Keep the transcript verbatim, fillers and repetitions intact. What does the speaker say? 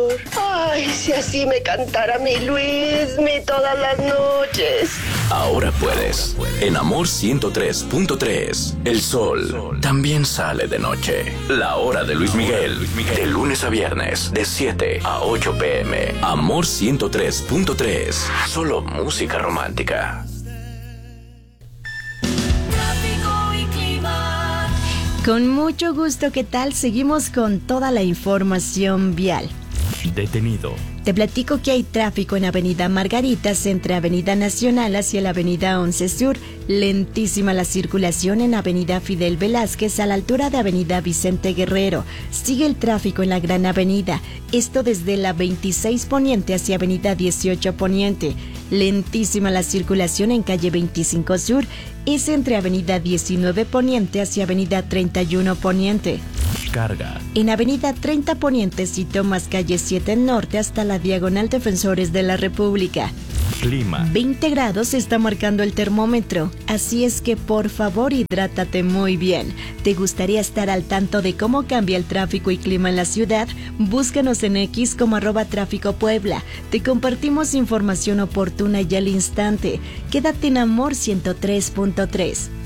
Ay, si así me cantara mi Luismi todas las noches. Ahora puedes. En Amor ciento tres punto tres. El sol también sale de noche. La hora de Luis Miguel. De lunes a viernes, de siete a ocho pm. Amor ciento tres punto tres. Solo música romántica. Con mucho gusto, ¿qué tal? Seguimos con toda la información vial. Detenido. Te platico que hay tráfico en Avenida Margaritas entre Avenida Nacional hacia la Avenida once Sur. Lentísima la circulación en Avenida Fidel Velázquez a la altura de Avenida Vicente Guerrero. Sigue el tráfico en la Gran Avenida. Esto desde la veintiséis Poniente hacia Avenida dieciocho Poniente. Lentísima la circulación en calle veinticinco Sur. Es entre Avenida diecinueve Poniente hacia Avenida treinta y uno Poniente. Carga. En Avenida treinta Poniente si tomas calle siete Norte hasta la Diagonal Defensores de la República. Clima. veinte grados está marcando el termómetro, así es que por favor hidrátate muy bien. ¿Te gustaría estar al tanto de cómo cambia el tráfico y clima en la ciudad? Búscanos en X como arroba tráfico Puebla. Te compartimos información oportuna y al instante. Quédate en Amor ciento tres punto tres.